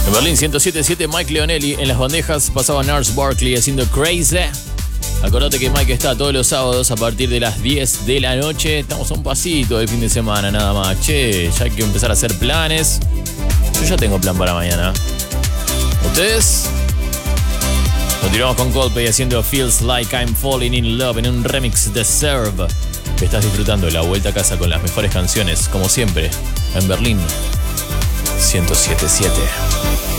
En Berlín 107.7 Mike Leonelli. En las bandejas pasaba Nars Barkley haciendo Crazy. Acordate que Mike está todos los sábados a partir de las 10 de la noche. Estamos a un pasito del fin de semana nada más. Che, ya hay que empezar a hacer planes. Yo ya tengo plan para mañana. ¿Ustedes? Continuamos con Coldplay haciendo Feels Like I'm Falling in Love en un remix de Serve. Estás disfrutando de la vuelta a casa con las mejores canciones, como siempre, en Berlín 107.7.